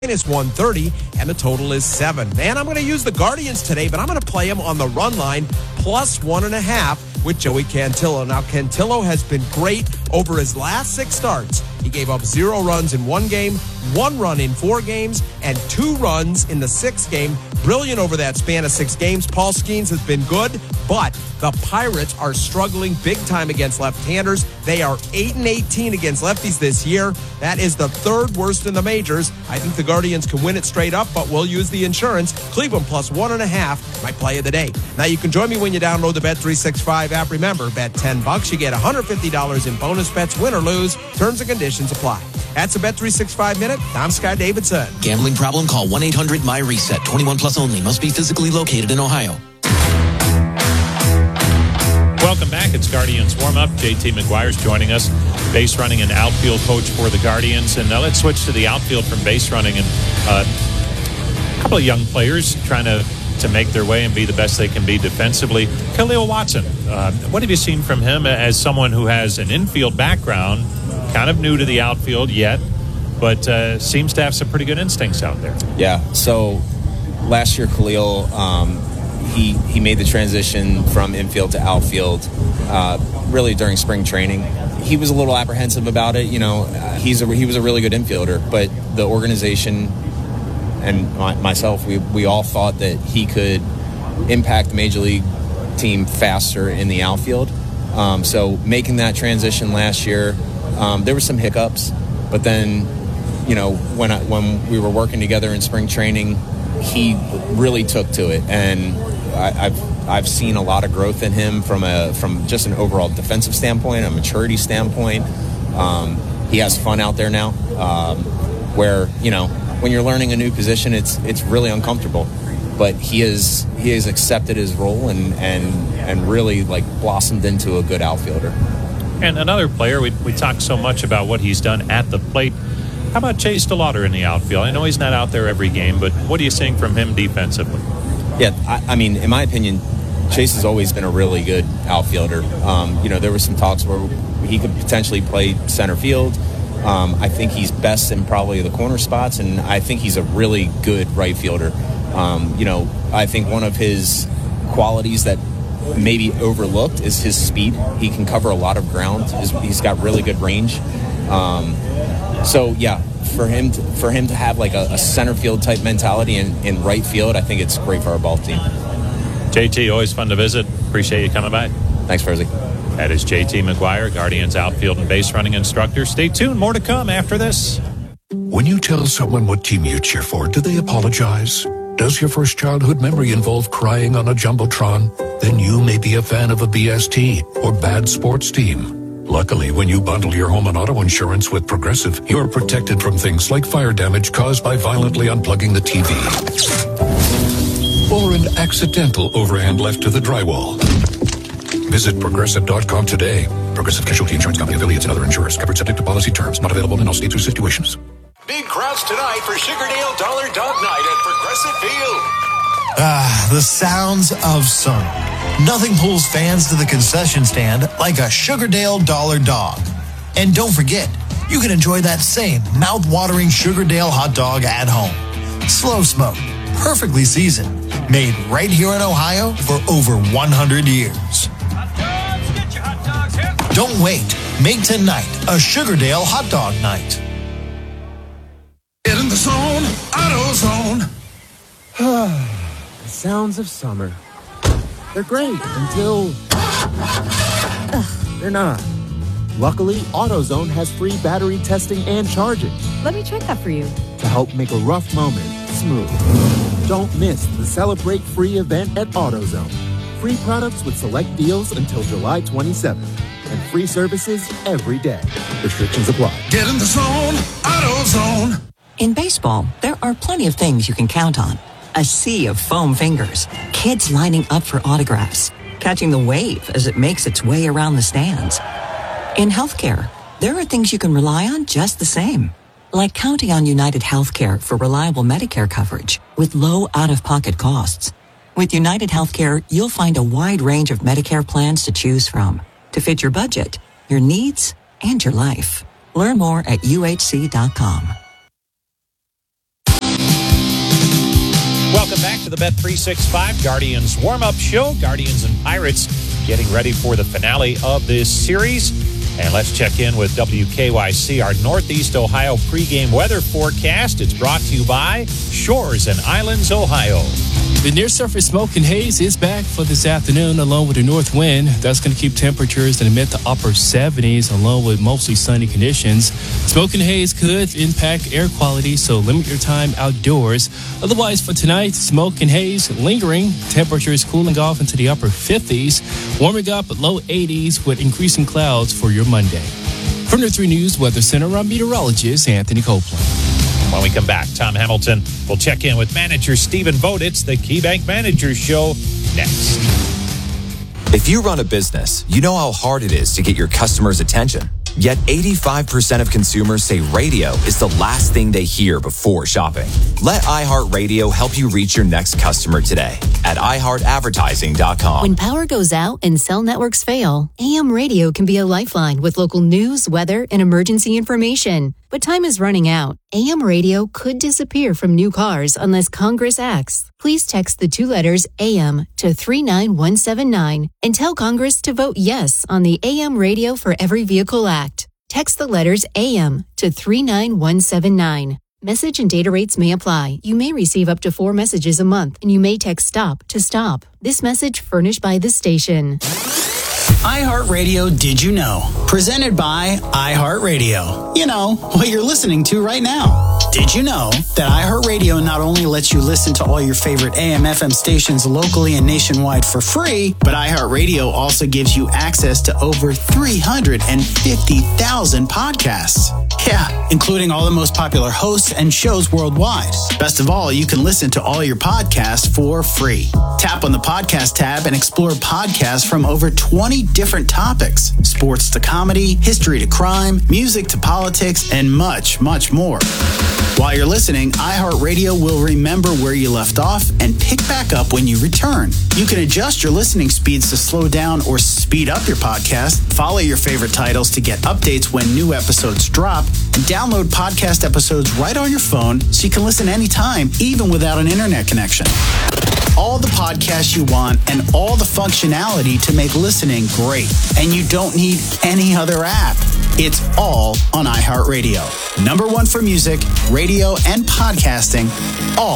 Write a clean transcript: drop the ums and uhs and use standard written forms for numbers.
Minus 130, and the total is 7. Man, I'm going to use the Guardians today, but I'm going to play them on the run line plus 1.5 with Joey Cantillo. Now, Cantillo has been great over his last 6 starts. He gave up 0 runs in 1 game, 1 run in 4 games, and 2 runs in the 6th game. Brilliant over that span of 6 games. Paul Skeens has been good, but the Pirates are struggling big time against left-handers. They are 8-18 against lefties this year. That is the 3rd worst in the majors. I think the Guardians can win it straight up, but we'll use the insurance. Cleveland plus 1.5, my play of the day. Now you can join me when you download the Bet365 app. Remember, bet $10, you get $150 in bonus bets, win or lose. Terms and conditions apply. That's a Bet365 Minute. I'm Scott Davidson. Gambling problem? Call 1-800-MY-RESET. 21 plus only. Must be physically located in Ohio. Welcome back. It's Guardians warm-up. JT McGuire's joining us, base running and outfield coach for the Guardians. And let's switch to the outfield from base running. And a couple of young players trying to make their way and be the best they can be defensively. Khalil Watson, what have you seen from him as someone who has an infield background, kind of new to the outfield yet, but seems to have some pretty good instincts out there? Yeah, so last year Khalil, he made the transition from infield to outfield really during spring training. He was a little apprehensive about it. You know, he was a really good infielder, but the organization and myself, we all thought that he could impact the major league team faster in the outfield. So making that transition last year, there were some hiccups, but then, you know, when we were working together in spring training, he really took to it, and I've seen a lot of growth in him from just an overall defensive standpoint, a maturity standpoint. He has fun out there now, where, you know, when you're learning a new position, it's really uncomfortable, but he has accepted his role and really like blossomed into a good outfielder. And another player, we talk so much about what he's done at the plate. How about Chase DeLauder in the outfield? I know he's not out there every game, but what are you seeing from him defensively? Yeah, I mean, in my opinion, Chase has always been a really good outfielder. You know, there were some talks where he could potentially play center field. I think he's best in probably the corner spots, and I think he's a really good right fielder. You know, I think one of his qualities that maybe overlooked is his speed. He can cover a lot of ground. He's got really good range. So yeah, for him to have like a center field type mentality in right field, I think it's great for our ball team. JT, always fun to visit. Appreciate you coming by. Thanks, Ferzi. That is JT McGuire, Guardians outfield and base running instructor. Stay tuned. More to come after this. When you tell someone what team you cheer for, do they apologize? Does your first childhood memory involve crying on a Jumbotron? Then you may be a fan of a BST or bad sports team. Luckily, when you bundle your home and auto insurance with Progressive, you're protected from things like fire damage caused by violently unplugging the TV or an accidental overhand left to the drywall. Visit Progressive.com today. Progressive Casualty Insurance Company, affiliates, and other insurers. Covered subject to policy terms. Not available in all states or situations. Big crowds tonight for Sugardale Dollar Dog Night at Progressive Field. The sounds of summer. Nothing pulls fans to the concession stand like a Sugardale Dollar Dog. And don't forget, you can enjoy that same mouth-watering Sugardale hot dog at home. Slow smoked, perfectly seasoned, made right here in Ohio for over 100 years. Don't wait. Make tonight a Sugardale hot dog night. Get in the zone, AutoZone. The sounds of summer. They're great until they're not. Luckily, AutoZone has free battery testing and charging. Let me check that for you. To help make a rough moment smooth. Don't miss the Celebrate Free event at AutoZone. Free products with select deals until July 27th. And free services every day. Restrictions apply. Get in the zone, AutoZone. In baseball, there are plenty of things you can count on. A sea of foam fingers, kids lining up for autographs, catching the wave as it makes its way around the stands. In healthcare, there are things you can rely on just the same, like counting on United Healthcare for reliable Medicare coverage with low out-of-pocket costs. With United Healthcare, you'll find a wide range of Medicare plans to choose from to fit your budget, your needs, and your life. Learn more at UHC.com. to the Bet365 Guardians warm-up show. Guardians and Pirates getting ready for the finale of this series. And let's check in with WKYC, our Northeast Ohio pregame weather forecast. It's brought to you by Shores and Islands, Ohio. The near-surface smoke and haze is back for this afternoon, along with a north wind. That's going to keep temperatures in the mid to upper 70s, along with mostly sunny conditions. Smoke and haze could impact air quality, so limit your time outdoors. Otherwise, for tonight, smoke and haze lingering. Temperatures cooling off into the upper 50s, warming up at low 80s with increasing clouds for your Monday. From the 3 News Weather Center, I'm meteorologist Anthony Copeland. When we come back, Tom Hamilton will check in with manager Stephen Vogt. It's the KeyBank Managers Show next. If you run a business, you know how hard it is to get your customers' attention. Yet 85% of consumers say radio is the last thing they hear before shopping. Let iHeartRadio help you reach your next customer today at iHeartAdvertising.com. When power goes out and cell networks fail, AM radio can be a lifeline with local news, weather, and emergency information. But time is running out. AM radio could disappear from new cars unless Congress acts. Please text the 2 letters AM to 39179 and tell Congress to vote yes on the AM Radio for Every Vehicle Act. Text the letters AM to 39179. Message and data rates may apply. You may receive up to 4 messages a month, and you may text STOP to stop. This message furnished by the station. iHeartRadio Did You Know? Presented by iHeartRadio. You know, what you're listening to right now. Did you know that iHeartRadio not only lets you listen to all your favorite AM/FM stations locally and nationwide for free, but iHeartRadio also gives you access to over 350,000 podcasts. Yeah, including all the most popular hosts and shows worldwide. Best of all, you can listen to all your podcasts for free. Tap on the podcast tab and explore podcasts from over 20 different topics. Sports to comedy, history to crime, music to politics, and much, much more. While you're listening, iHeartRadio will remember where you left off and pick back up when you return. You can adjust your listening speeds to slow down or speed up your podcast, follow your favorite titles to get updates when new episodes drop, and download podcast episodes right on your phone so you can listen anytime, even without an internet connection. All the podcasts you want and all the functionality to make listening great. And you don't need any other app. It's all on iHeartRadio. #1 for music, radio, and podcasting, all